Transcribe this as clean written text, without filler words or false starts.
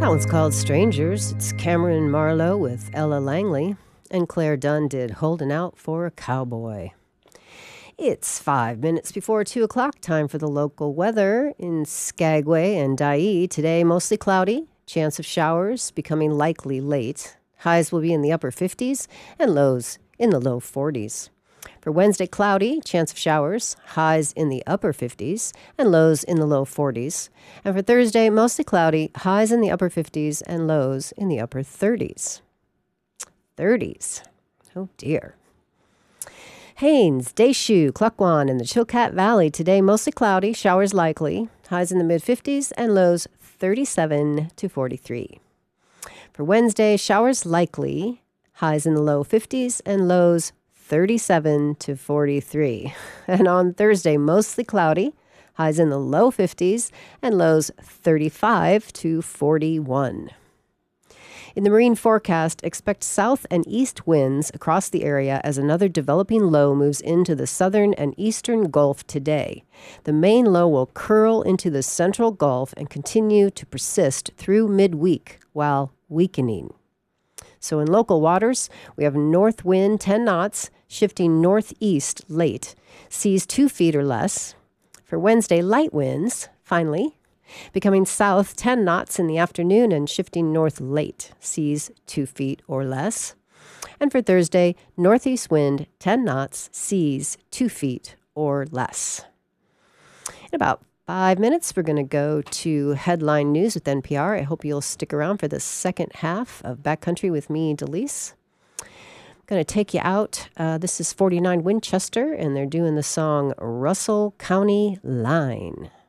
That one's called Strangers. It's Cameron Marlowe with Ella Langley, and Claire Dunn did Holding Out for a Cowboy. It's 5 minutes before 2 o'clock, time for the local weather in Skagway and Dyea. Today, mostly cloudy, chance of showers becoming likely late. Highs will be in the upper 50s and lows in the low 40s. For Wednesday, cloudy, chance of showers, highs in the upper 50s and lows in the low 40s. And for Thursday, mostly cloudy, highs in the upper 50s and lows in the upper 30s. 30s. Oh, dear. Haines, Deschutes, Klukwan, and the Chilkat Valley. Today, mostly cloudy, showers likely, highs in the mid-50s and lows 37 to 43. For Wednesday, showers likely, highs in the low 50s and lows 37 to 43. And on Thursday, mostly cloudy, highs in the low 50s and lows 35 to 41. In the marine forecast, expect south and east winds across the area as another developing low moves into the southern and eastern Gulf today. The main low will curl into the central Gulf and continue to persist through midweek while weakening. So in local waters, we have north wind 10 knots, shifting northeast late, seas 2 feet or less. For Wednesday, light winds, finally, becoming south 10 knots in the afternoon and shifting north late, seas 2 feet or less. And for Thursday, northeast wind 10 knots, seas 2 feet or less. In about 5 minutes, we're going to go to Headline News with NPR. I hope you'll stick around for the second half of Backcountry with me, Delise. I'm going to take you out. This is 49 Winchester, and they're doing the song Russell County Line.